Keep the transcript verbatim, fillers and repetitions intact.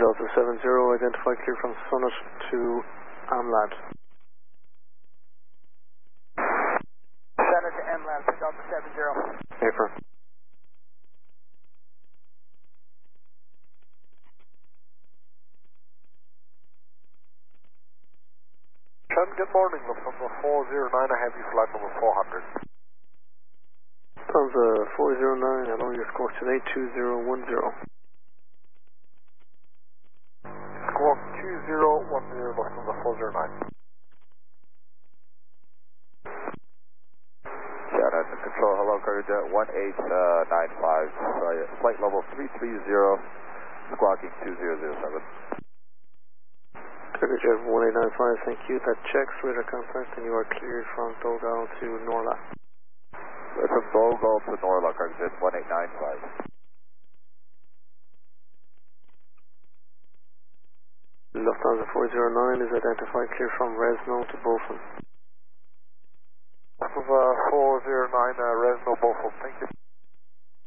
Delta seven zero, identify clear from Summit to AMLAD. Summit to AMLAD for Delta seven zero. Affirm. Sean, good morning, Lufthansa four zero nine, I have you flight number four hundred. Lufthansa four zero nine, hello, your score today two zero one zero. Squawk two zero one zero, Lufthansa four zero nine. Shout out to control, hello, Cargojet one eight nine five, flight level three three zero, squawking two zero zero seven. Cargojet one eight nine five, thank you. That checks radar contact and you are cleared from Dogal to Norla. We're from Dogal to Norla, Cargojet one eight nine five. Lufthansa four zero nine is identified clear from Resno to Beaufort. Lufthansa four zero nine, uh, Resno, Beaufort, thank you.